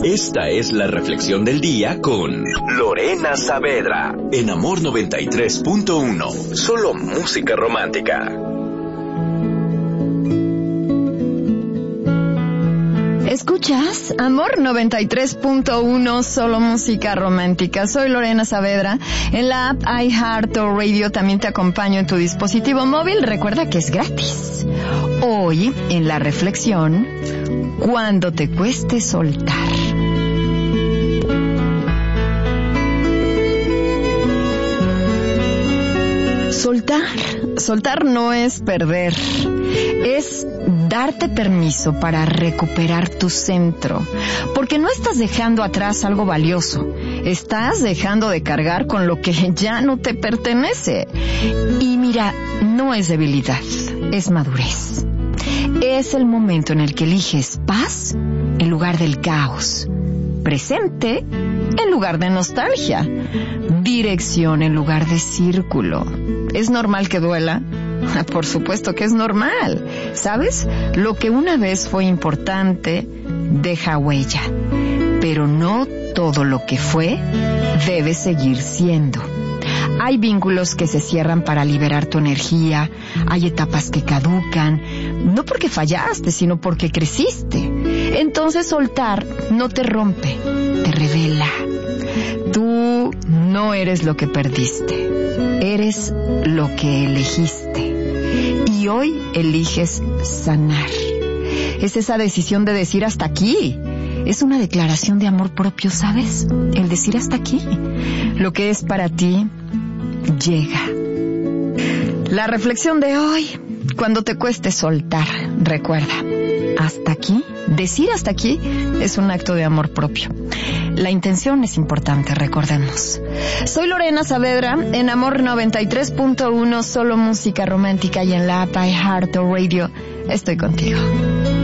Esta es la reflexión del día con Lorena Saavedra en Amor 93.1. Solo música romántica. ¿Escuchas? Amor 93.1, solo música romántica. Soy Lorena Saavedra. En la app iHeartRadio también te acompaño en tu dispositivo móvil. Recuerda que es gratis. Hoy, en la reflexión, cuando te cueste soltar. Soltar no es perder, es darte permiso para recuperar tu centro, porque no estás dejando atrás algo valioso, estás dejando de cargar con lo que ya no te pertenece. Y mira, no es debilidad, es madurez. Es el momento en el que eliges paz en lugar del caos, presente en lugar de nostalgia, dirección en lugar de círculo. ¿Es normal que duela? Por supuesto que es normal. ¿Sabes? Lo que una vez fue importante deja huella, pero no todo lo que fue debe seguir siendo. Hay vínculos que se cierran para liberar tu energía, hay etapas que caducan, no porque fallaste, sino porque creciste. Entonces soltar no te rompe, te revela. Tú no eres lo que perdiste, eres lo que elegiste. Y hoy eliges sanar. Es esa decisión de decir hasta aquí. Es una declaración de amor propio, ¿sabes? El decir hasta aquí. Lo que es para ti llega. La reflexión de hoy, cuando te cueste soltar, recuerda, hasta aquí, decir hasta aquí es un acto de amor propio. La intención es importante, recordemos. Soy Lorena Saavedra, en Amor 93.1, solo música romántica, y en la app iHeartRadio. Estoy contigo.